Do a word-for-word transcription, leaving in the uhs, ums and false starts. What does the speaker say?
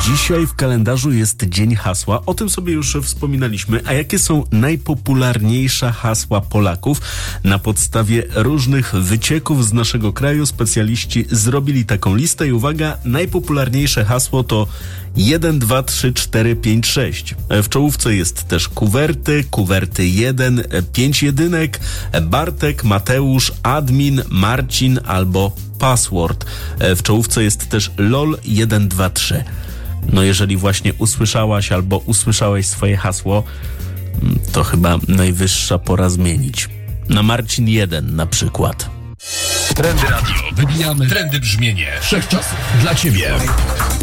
Dzisiaj w kalendarzu jest Dzień Hasła. O tym sobie już wspominaliśmy. A jakie są najpopularniejsze hasła Polaków? Na podstawie różnych wycieków z naszego kraju specjaliści zrobili taką listę i uwaga, najpopularniejsze hasło to jeden, dwa, trzy, cztery, pięć, sześć. W czołówce jest też kuwerty, kuwerty jeden, pięć jedynek, Bartek, Mateusz, admin, Marcin albo password. W czołówce jest też lol jeden, dwa, trzy. No jeżeli właśnie usłyszałaś albo usłyszałeś swoje hasło, to chyba najwyższa pora zmienić. Na Marcin jeden na przykład. Trendy Radio. Wybijamy trendy brzmienie wszechczasów dla Ciebie.